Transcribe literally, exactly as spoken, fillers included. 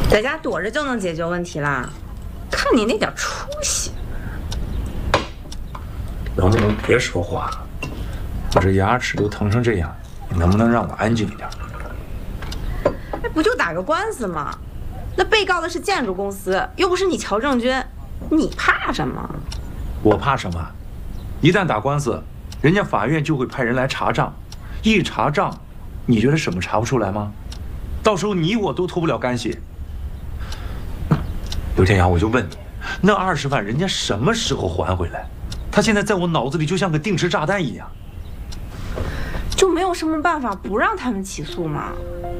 在家躲着就能解决问题啦？看你那点出息！ 能不能别说话？我这牙齿都疼成这样，你能不能让我安静一点？ 哎，不就打个官司吗？那被告的是建筑公司，又不是你乔正军，你怕什么？ 我怕什么？一旦打官司，人家法院就会派人来查账，一查账，你觉得什么查不出来吗？到时候你我都脱不了干系。刘天阳，我就问你，那二十万人家什么时候还回来？他现在在我脑子里就像个定时炸弹一样。 就没有什么办法不让他们起诉吗？